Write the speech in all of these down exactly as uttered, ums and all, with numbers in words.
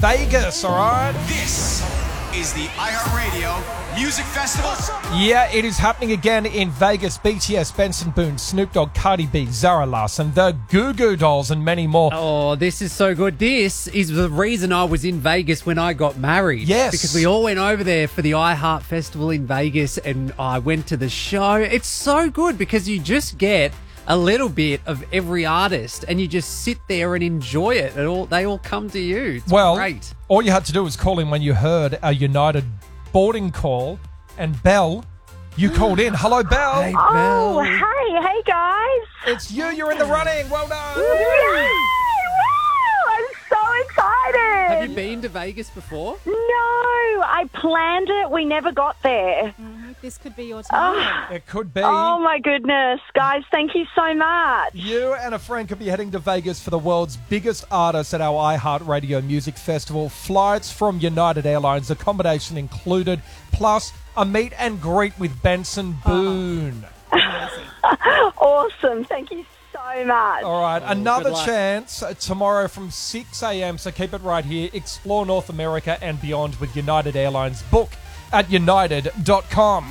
Vegas, all right? This is the iHeartRadio Music Festival. Yeah, it is happening again in Vegas. B T S, Benson Boone, Snoop Dogg, Cardi B, Zara Larsson, the Goo Goo Dolls, and many more. Oh, this is so good. This is the reason I was in Vegas when I got married. Yes. Because we all went over there for the iHeart Festival in Vegas, and I went to the show. It's so good because you just get a little bit of every artist and you just sit there and enjoy it. It all, they all come to you. It's well, great. All you had to do was call in when you heard a United boarding call, and Belle, you called in. Hello, Belle. Hey, Oh, Belle. hey, hey guys. It's you. You're in the running. Well done. Yay! Woo! I'm so excited. Have you been to Vegas before? No, I planned it. We never got there. This could be your time. It could be. Oh, my goodness. Guys, thank you so much. You and a friend could be heading to Vegas for the world's biggest artists at our iHeartRadio Music Festival. Flights from United Airlines, accommodation included, plus a meet and greet with Benson Boone. Awesome. Thank you so much. All right, Oh, another good luck. chance uh, tomorrow from six a.m., so keep it right here. Explore North America and beyond with United Airlines. Book at united dot com.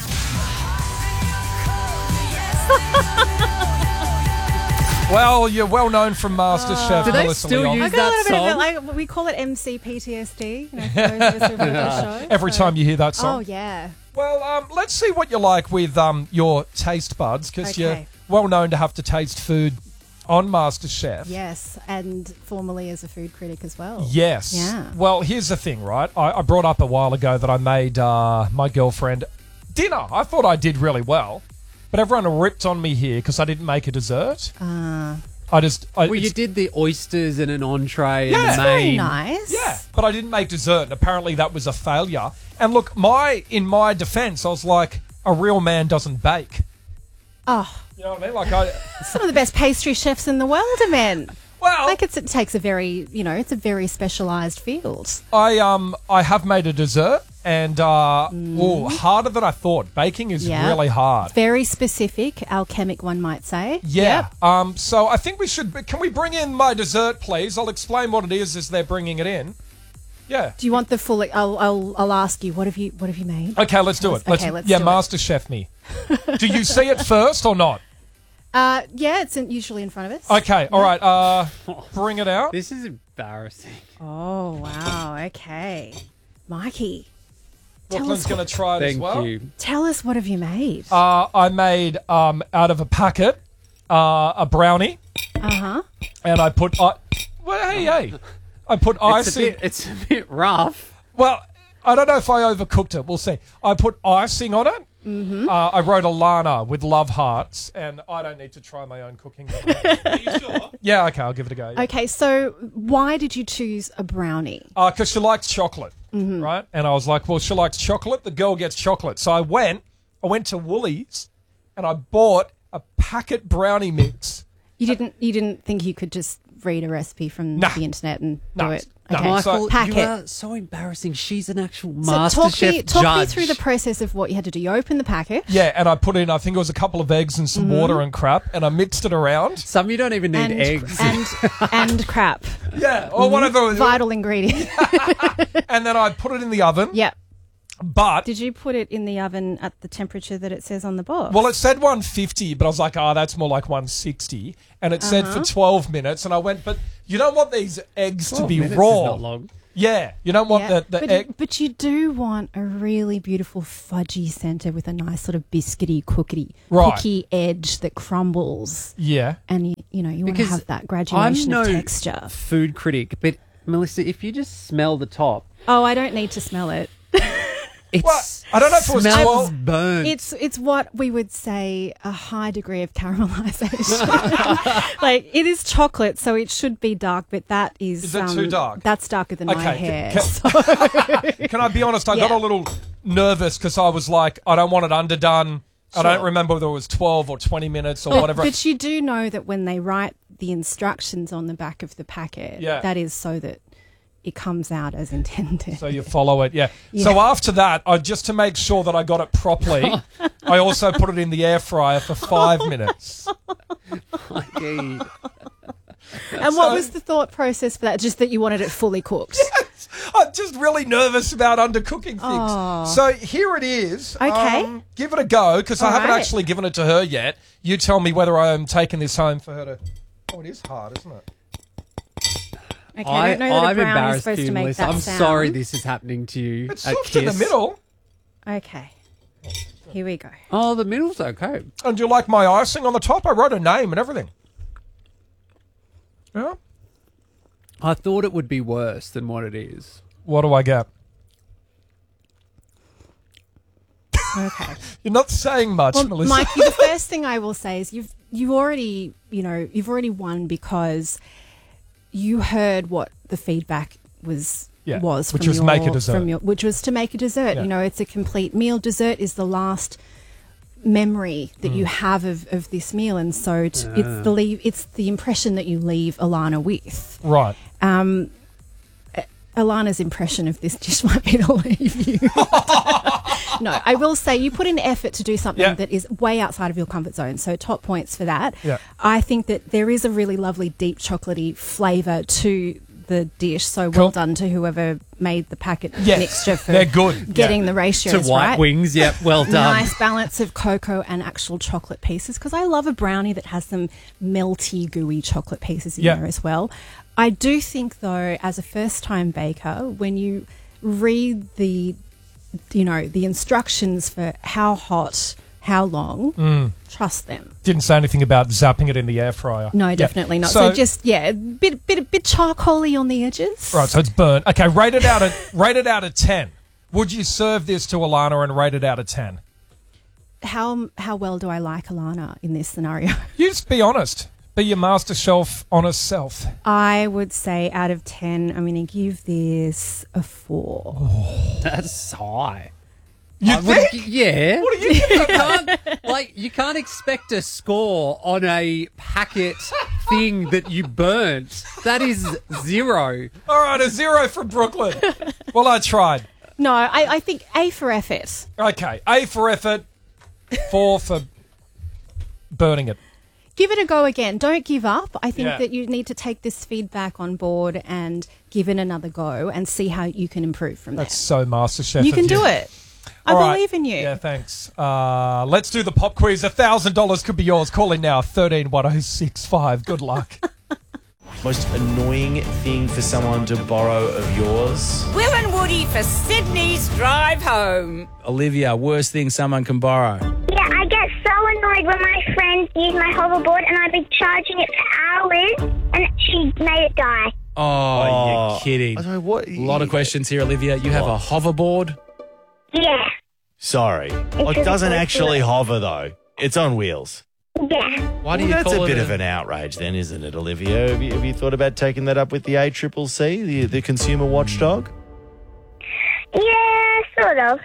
Well, you're well known from MasterChef. Do they Melissa still Leon. use I got a little that bit of it, song? like we call it M C P T S D. You know, for those of us who've heard the show. Every So- time you hear that Oh song. yeah. Well, um, let's see what you like with um, your taste buds, because you're Okay. well known to have to taste food on MasterChef. Yes, and formerly as a food critic as well. Yes. Yeah. Well, here's the thing, right? I, I brought up a while ago that I made uh, my girlfriend dinner. I thought I did really well, but everyone ripped on me here because I didn't make a dessert. Uh, I just... I, Well, you it's- did the oysters and an entree Yeah. and the very main. nice. Yeah, but I didn't make dessert, and apparently that was a failure. And look, my in my defence, I was like, a real man doesn't bake. Oh, You know what I mean? Like, I... some of the best pastry chefs in the world are men. Well... Like it's, it takes a very, you know, it's a very specialised field. I um I have made a dessert, and uh oh, harder than I thought. Baking is Yeah. really hard. Very specific, alchemic, one might say. Yeah. Yep. Um. So I think we should. Can we bring in my dessert, please? I'll explain what it is as they're bringing it in. Yeah. Do you want the full? I'll, I'll, I'll ask you. What have you, what have you made? Okay, let's do it. Let's, Okay, let's yeah, do it. Master Chef me. Do you see it first or not? Uh, yeah, it's in, usually in front of us. Okay. All right. Uh, bring it out. This is embarrassing. Oh wow. Okay, Mikey, tell Brooklyn's us, going to try it as Thank well. you. tell us what have you made? Uh, I made um out of a packet uh a brownie, Uh huh. and I put I. Well, hey, hey. I put It's a, icing. bit, it's a bit rough. Well, I don't know if I overcooked it. We'll see. I put icing on it. Mm-hmm. Uh, I wrote Alana with love hearts, and I don't need to try my own cooking. Are you sure? Yeah, okay, I'll give it a go. Yeah. Okay, so why did you choose a brownie? Because she likes chocolate, right? And I was like, well, she likes chocolate. The girl gets chocolate. So I went, I went to Woolies, and I bought a packet brownie mix. You didn't, you didn't think you could just read a recipe from Nah. the internet and No. do it? No. Okay, So- Michael, packet. you are so embarrassing. She's an actual So master talk chef me, talk judge. me through the process of what you had to do. You open the packet. Yeah, and I put in, I think it was a couple of eggs and some water and crap, and I mixed it around. Some you don't even need And, eggs. and and crap, Yeah, or whatever. vital ingredient. And then I put it in the oven. Yeah. But Did you put it in the oven at the temperature that it says on the box? well, it said one fifty, but I was like, oh, that's more like one sixty. And it said Uh-huh. for twelve minutes. And I went, but you don't want these eggs to twelve be minutes raw. is not long. Yeah, you don't want Yeah. the, the but, egg. but you do want a really beautiful fudgy centre with a nice sort of biscuity, cookie, Right. cookie edge that crumbles. Yeah. And, you, you know, you want to Because have that graduation I'm of no texture. food critic, but Melissa, if you just smell the top, Oh, I don't need to smell it. it's Well, I don't know if it was smells twelve burnt. It's it's what we would say a high degree of caramelization. Like it is chocolate, so it should be dark, but that is Is it um, too dark? That's darker than my Okay, hair. can- so- Can I be honest? I got Yeah. a little nervous because I was like, I don't want it underdone. I don't Sure. remember whether it was twelve or twenty minutes or but, whatever. but you do know that when they write the instructions on the back of the packet, Yeah. that is so that it comes out as intended. So you follow it, yeah. Yeah. So after that, I just to make sure that I got it properly, I also put it in the air fryer for five minutes. Indeed. and what was the thought process for that? Just that you wanted it fully cooked? I'm just really nervous about undercooking things. Oh. So here it is. Okay. Um, give it a go, because I All haven't right. actually given it to her yet. You tell me whether I am taking this home for her to... Oh, it is hard, isn't it? Okay, I, don't know that I'm a brown is embarrassed supposed for you, to make Melissa. that I'm sound. sorry this is happening to you. It's at soft in the Kiss. middle. Okay. Here we go. Oh, the middle's okay. And do you like my icing on the top? I wrote a name and everything. Yeah. I thought it would be worse than what it is. What do I get? Okay. You're not saying much, Well, Melissa. Mikey, the first thing I will say is you've you already you know you've already won because you heard what the feedback was Yeah, was which from was your, make a dessert. from your, which was to make a dessert. Yeah. You know, it's a complete meal. Dessert is the last memory that Mm. you have of, of this meal, and so t- it's the leave, it's the impression that you leave Alana with. Right. Um, A- Alana's impression of this dish might be to leave you. No, I will say you put in effort to do something Yeah. that is way outside of your comfort zone. So top points for that. Yeah. I think that there is a really lovely deep chocolatey flavour to the dish. So Cool. well done to whoever made the packet Yes, mixture for they're good. getting Yeah. the ratios To white right. wings, yep, well done. Nice balance of cocoa and actual chocolate pieces, because I love a brownie that has some melty, gooey chocolate pieces in Yeah. there as well. I do think, though, as a first-time baker, when you read the, you know, the instructions for how hot, how long, Mm. trust them. Didn't say anything about zapping it in the air fryer. No, Yeah. definitely not. So, just yeah, bit bit bit charcoaly on the edges. Right, so it's burnt. Okay, rate it out of rate it out of ten. Would you serve this to Alana and rate it out of ten? How how well do I like Alana in this scenario? You just be honest. Be your master shelf honest self. I would say out of ten, I'm going to give this a four. That's high. You I would- think? yeah. What are you you can't, like, you can't expect a score on a packet thing that you burnt. That is zero. All right, a zero from Brooklyn. Well, I tried. No, I, I think A for effort. Okay, A for effort, four for burning it. Give it a go again. Don't give up. I think Yeah. that you need to take this feedback on board and give it another go and see how you can improve from there. That's so MasterChef. You of can do it. I All right. believe in you. Yeah, thanks. Uh, let's do the pop quiz. A thousand dollars could be yours. Call in now, thirteen one oh six five. Good luck. Most annoying thing for someone to borrow of yours? Will and Woody for Sydney's drive home. Olivia, worst thing someone can borrow? Yeah, I get so annoyed when my friends use my hoverboard and I've been charging it for hours and she made it die. Oh, you're kidding. I don't know what. A lot of questions here, Olivia. You have a hoverboard? Yeah, Sorry. Like, really it doesn't close to actually it. hover, though. It's on wheels. yeah. Why do Well, you that's call a it bit of an outrage then, isn't it, Olivia? Have you, have you thought about taking that up with the A C C C, the, the consumer watchdog? Yeah, sort of.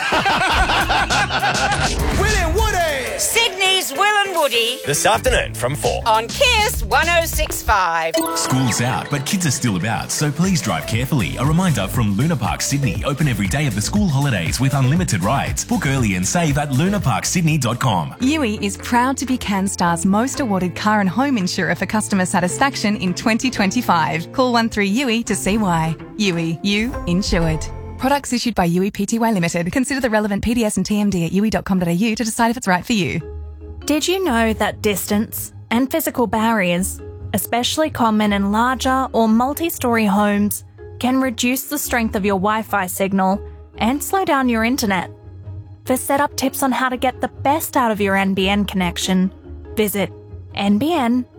Will and Woody. Sydney's Will and Woody This afternoon from four. on Kiss one oh six point five. School's out, but kids are still about, so please drive carefully. A reminder from Luna Park Sydney, open every day of the school holidays with unlimited rides. Book early and save at luna park sydney dot com. Yui is proud to be CanStar's most awarded car and home insurer for customer satisfaction in twenty twenty-five. Call one three Yui to see why. Yui, you insured. Products issued by Yui Pty Limited. Consider the relevant P D S and T M D at yui dot com dot a u to decide if it's right for you. Did you know that distance and physical barriers, especially common in larger or multi-storey homes, can reduce the strength of your Wi-Fi signal and slow down your internet? For setup tips on how to get the best out of your N B N connection, visit n b n